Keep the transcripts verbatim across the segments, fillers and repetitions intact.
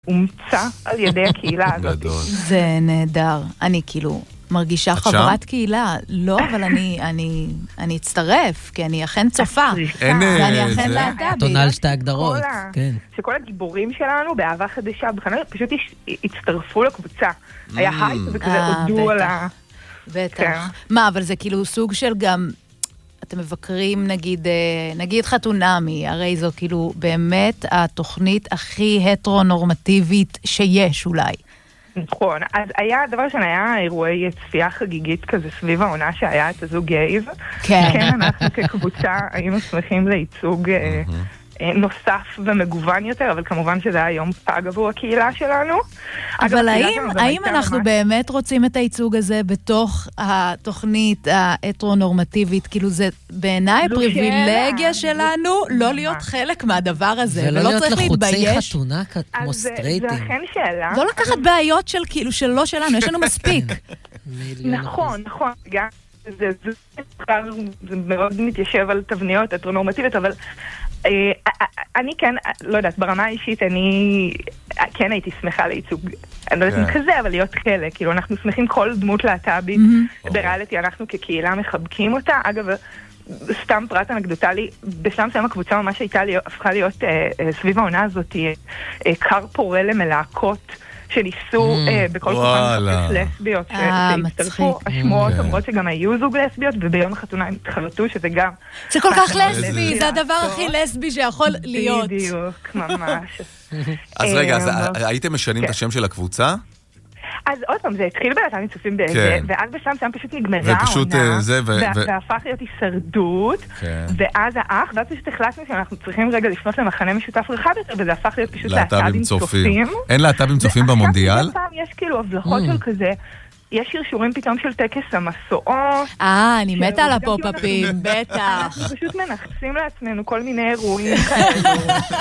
אומצה על ידי הקהילה הזאת. זה נהדר. אני כאילו מרגישה חברת קהילה. לא, אבל אני, אני, אני אצטרף, כי אני אכן צופה. ואני אכן להט"בית. תונה שתי הגדרות. כן. שכל הגיבורים שלנו באהבה חדשה, פשוט הצטרפו לקבוצה. היה הייפ וכזה הודו על ה... בטח. מה, אבל זה כאילו סוג של גם... אתם מבקרים, נגיד, נגיד חתונמי, הרי זו כאילו באמת התוכנית הכי הטרונורמטיבית שיש אולי. נכון, אז היה, דבר ראשון, היה אירועי צפייה חגיגית כזה סביב העונה שהיה את הזוג גייב. כן. כן, אנחנו כקבוצה היינו שמחים לייצוג נוסף ומגוון יותר, אבל כמובן שזה היה יום פג עבור הקהילה שלנו. אבל האם, האם אנחנו ממש... באמת רוצים את הייצוג הזה בתוך התוכנית ההטרונורמטיבית? כאילו זה בעיניי פריבילגיה שלנו לא להיות חלק מהדבר הזה, ולא צריך להתבייש. ולא להיות לחוצי חתונה כמו סטרייטים. זה אכן שאלה. לא לקחת בעיות של כאילו שלא שלנו, יש לנו מספיק. נכון, נכון. גם זה מאוד מתיישב על תבניות הטרונורמטיביות, אבל אני כן, לא יודעת, ברמה האישית אני כן הייתי שמחה לייצוג, אני לא יודעת אם כזה, אבל להיות חלק, כאילו אנחנו שמחים כל דמות להט"בית בריאליטי, אנחנו כקהילה מחבקים אותה. אגב, סתם פרט אנקדוטלי, בשלב מסוים הקבוצה ממש הייתה, הפכה להיות סביב העונה הזאת קר פורה למלהקות שניסו בכל כוחן לסביות שהצטרפו. השמועות אומרות שגם היו זוג לסביות, וביום החתונה הם התחרטו שזה גם... זה כל כך לסבי, זה הדבר הכי לסבי שיכול להיות. בדיוק, ממש. אז רגע, הייתם משנים את השם של הקבוצה? אז עוד פעם, זה התחיל בלהט"בים צופים בזה, ואז בשם שם פשוט נגמרה העונה, והפך להיות הישרדות, ואז האח, ואז פשוט החלטנו שאנחנו צריכים רגע לפנות למחנה משותף רחב יותר, וזה הפך להיות פשוט להט"בים צופים. אין להט"בים צופים במונדיאל? יש כאילו הבלחות של כזה, יש שרשורים פתאום של טקס המסועות. אה, אני מתה על הפופ-אפים, בטח. אנחנו פשוט מנחסים לעצמנו כל מיני אירועים כאלו.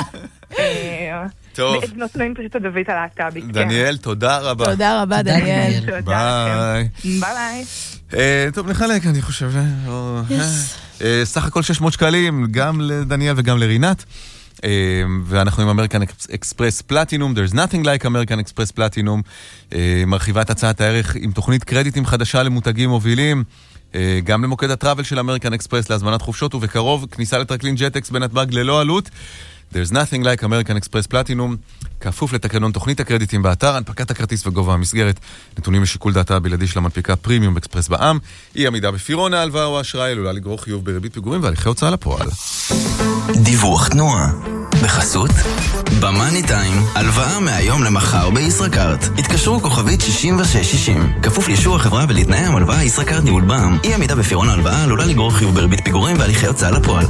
טוב. נותנים פשוט הדווית על הלהט"בית. דניאל, תודה רבה. תודה רבה, דניאל. ביי. ביי ביי. טוב, נחלק, אני חושב. סך הכל שש מאות שקלים, גם לדניאל וגם לרינת. ואנחנו עם אמריקן אקספרס פלטינום, There's nothing like אמריקן אקספרס פלטינום, מרחיבת הצעת הערך עם תוכנית קרדיטים חדשה למותגים מובילים, גם למוקד הטראבל של אמריקן אקספרס להזמנת חופשות, ובקרוב כניסה לטרקלין ג'טקס בנתב"ג ללא עלות. There's nothing like אמריקן אקספרס פלטינום, כפוף לתקנון תוכנית הקרדיטים באתר, הנפקת הכרטיס וגובה המסגרת, נתונים לשיקול דעתה הבלעדי של המנפיקה פרימיום אקספרס בע"מ, אי עמידה בפירעון ההלוואה או האשראי עלולה לגרור חיוב בריבית פיגורים והליכי הוצאה לפועל. דיווח תנועה בחסות במאני טיים, הלוואה מהיום למחר בישראכרט. התקשרו כוכבית שישים ושש שישים, כפוף לאישור החברה ולתנאי המלוואה. ישראכרט ניהול בע"מ, אי עמידה בפירעון ההלוואה עלולה לגרור חיוב בריבית פיגורים והליכי הוצאה לפועל.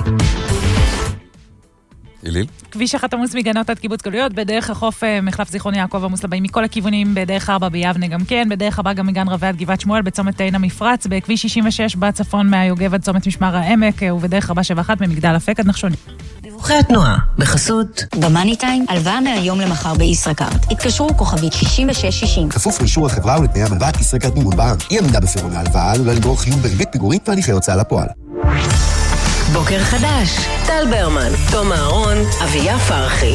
איליל? כביש אחת עמוס מגנות עד קיבוץ גלויות, בדרך החוף מחלף זיכרון יעקב עמוס לבאים מכל הכיוונים, בדרך ארבע ביבנה גם כן, בדרך הבא גם מגן רבי עד גבעת שמואל, בצומת עין המפרץ, בכביש שישים ושש בצפון מהיוגב עד צומת משמר העמק, ובדרך הבא שבע אחת ממגדל אפק עד נחשונים. דיווחי התנועה בחסות במאני טיים, הלוואה מהיום למחר בישראכרט. התקשרו כוכבית שישים ושש שישים. כפוף לאישור החברה ולתנאי המלוואה. ישראכרט מימון בע"מ, אי עמידה בפירעון ההלוואה עלולה לגרור חיוב בריבית פיגורים והליכי הוצאה לפועל. בוקר חדש, טל ברמן, תום אהרון, אביה פרחי.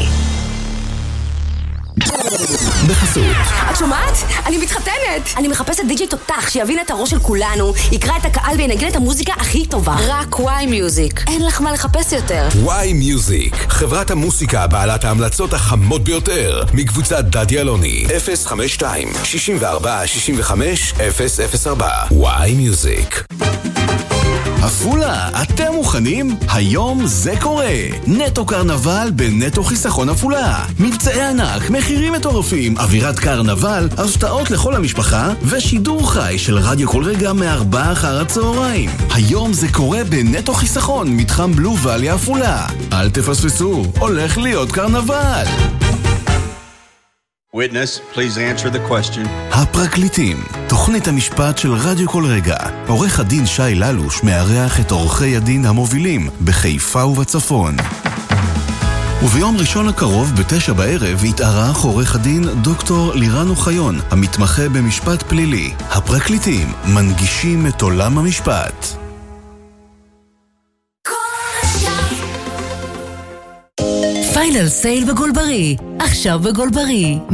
בחסות. את שומעת? אני מתחתנת! אני מחפשת די-ג'יי תותח שיבין את הראש של כולנו, יקרא את הקהל וינגן את המוזיקה הכי טובה. רק וואי מיוזיק. אין לך מה לחפש יותר. וואי מיוזיק, חברת המוסיקה בעלת ההמלצות החמות ביותר, מקבוצת דדי אלוני. אפס חמש שתיים שישים וארבע שישים וחמש אפס אפס ארבע. וואי מיוזיק. אפולה, אתם מוכנים? היום זה קורה. נטו קרנבל בנטו חיסכון אפולה. מבצעי ענק, מחירים מטורפים, אווירת קרנבל, הפתעות לכל המשפחה, ושידור חי של רדיו כל רגע מארבע אחר הצהריים. היום זה קורה בנטו חיסכון, מתחם בלו ואלי אפולה. אל תפספסו, הולך להיות קרנבל. Witness, please answer the question. הפרקליטים, תוכנית המשפט של רדיו כל רגע. עורך הדין שי ללוש מארח את עורכי הדין המובילים בחיפה ובצפון. וביום ראשון הקרוב בתשע בערב יתארח עורך הדין דוקטור לירן אוחיון, המתמחה במשפט פלילי. הפרקליטים מנגישים את עולם המשפט. פיינל סייל בגולברי. עכשיו בגולברי.